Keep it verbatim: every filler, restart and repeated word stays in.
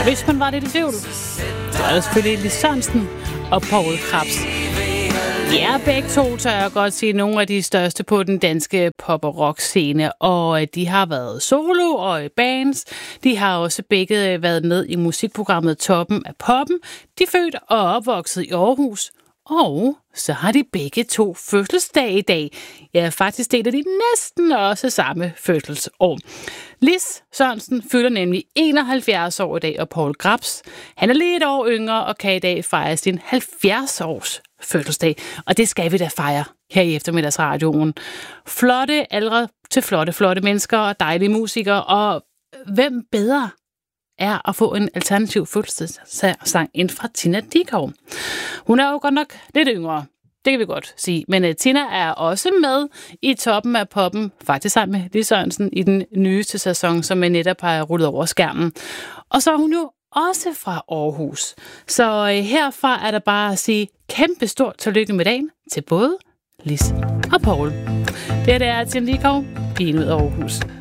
Hvis man var lidt i tvivl, så er det selvfølgelig Lis Sørensen og Poul Krebs. Ja, begge to tør jeg godt sige nogle af de største på den danske pop- og rock-scene, og de har været solo og i bands. De har også begge været med i musikprogrammet Toppen af Poppen. De er født og opvokset i Aarhus, og så har de begge to fødselsdag i dag. Ja, faktisk deler de næsten også samme fødselsår. Lis Sørensen fylder nemlig enoghalvfjerds år i dag, og Poul Krebs, han er lige et år yngre og kan i dag fejre sin halvfjerds års fødselsdag. Og det skal vi da fejre her i eftermiddagsradioen. Flotte aldre til flotte, flotte mennesker og dejlige musikere, og hvem bedre er at få en alternativ fødselsdagssang end fra Tina Dickow. Hun er jo godt nok lidt yngre, det kan vi godt sige. Men uh, Tina er også med i Toppen af Poppen, faktisk sammen med Lis Sørensen i den nyeste sæson, som jeg netop har rullet over skærmen. Og så er hun jo også fra Aarhus. Så uh, herfra er der bare at sige kæmpe stort tillykke med dagen til både Lis og Poul. Det er det er Tina Dickow, pigen ud af Aarhus.